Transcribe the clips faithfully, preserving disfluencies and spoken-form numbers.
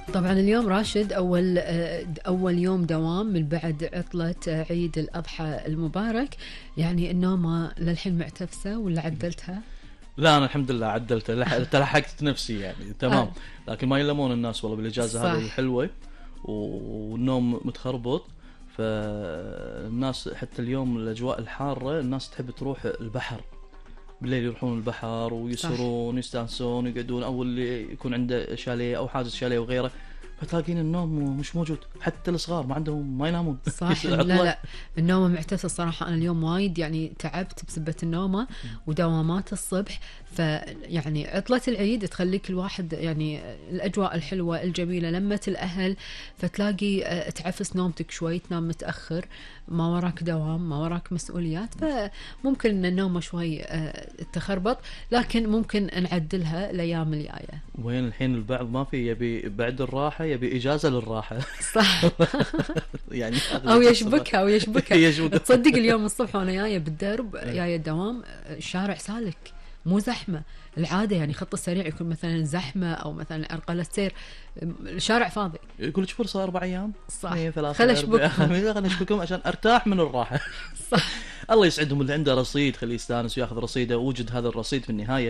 طبعا اليوم راشد أول أول يوم دوام من بعد عطلة عيد الأضحى المبارك، يعني النومة للحين معتفسة ولا عدلتها؟ لا أنا الحمد لله عدلته، لح- تلحقت نفسي يعني تمام. لكن ما يلمون الناس والله بالإجازة هذه الحلوة والنوم متخربط. فالناس حتى اليوم الأجواء الحارة الناس تحب تروح البحر بالليل، يروحون البحر ويسهرون يستانسون يقعدون، أو اللي يكون عنده شاليه أو حاجز شاليه وغيره، فتلاقين النوم مش موجود. حتى الصغار ما عندهم ما ينامون. صح. لا لا النومة معتسة الصراحة. أنا اليوم وايد يعني تعبت بسبة النومة ودوامات الصبح. فيعني عطلة العيد تخليك الواحد يعني الأجواء الحلوة الجميلة لمة الأهل، فتلاقي تعفس نومتك شوي، تنام متأخر، ما وراك دوام ما وراك مسؤوليات، فممكن أن النومة شوي تخربط، لكن ممكن نعدلها الأيام الجاية. وين الحين البعض ما في يبي بعد الراحة يبي إجازة للراحة. صح. يعني أو يشبكها أو يشبكها. تصدق اليوم الصبح وأنا جاية بالدرب جاية الدوام الشارع سالك مو زحمة. العادة يعني خط السريع يكون مثلا زحمة أو مثلا عرقلة سير، الشارع فاضي. يقول لك فرصة أربع أيام. صح. خلش بكم خلش بكم عشان أرتاح من الراحة. صح. الله يسعدهم اللي عنده رصيد خليه يستانس وياخذ رصيده، ووجد هذا الرصيد في النهاية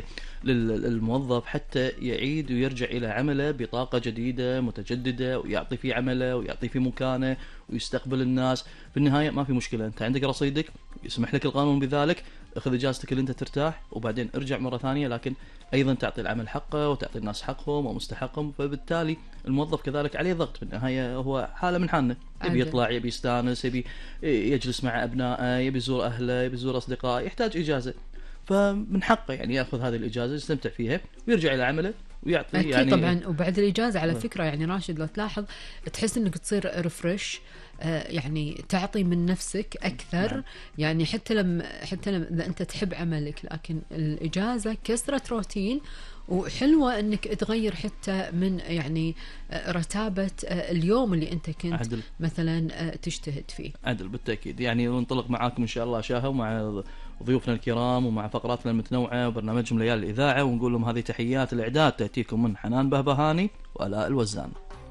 للموظف حتى يعيد ويرجع إلى عمله بطاقة جديدة متجددة، ويعطي فيه عمله ويعطي فيه مكانه ويستقبل الناس. في النهاية ما في مشكلة، أنت عندك رصيدك يسمح لك القانون بذلك، اخذ اجازتك اللي انت ترتاح وبعدين ارجع مرة ثانية، لكن ايضا تعطي العمل حقه وتعطي الناس حقهم ومستحقهم. فبالتالي الموظف كذلك عليه ضغط، في النهاية هو حالة من حالنا، يبي يطلع يبي يستانس يبي يجلس مع ابنائه يبي يزور اهله يبي يزور اصدقائه، يحتاج اجازة. فمن حقه يعني ياخذ هذه الاجازة يستمتع فيها ويرجع الى عمله ويعطي أكيد يعني طبعا. وبعد الإجازة على فكرة يعني راشد لو تلاحظ تحس انك تصير ريفرش، يعني تعطي من نفسك أكثر. نعم. يعني حتى لما حتى لما أنت تحب عملك، لكن الإجازة كسرة روتين، وحلوة أنك تغير حتى من يعني رتابة اليوم اللي أنت كنت عدل. مثلا تجتهد فيه. عدل بالتأكيد. يعني ننطلق معاكم إن شاء الله شاهة ومع ضيوفنا الكرام ومع فقراتنا المتنوعة وبرنامجهم ليالي الإذاعة، ونقول لهم هذه تحيات الإعداد تأتيكم من حنان بهبهاني وآلاء الوزان.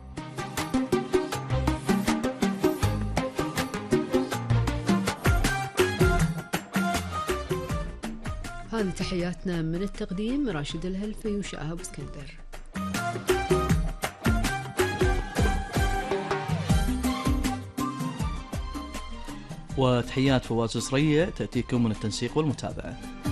هذه تحياتنا من التقديم راشد الهلفي وشاهب اسكندر. وتحيات فواز سرية تأتيكم من التنسيق والمتابعة.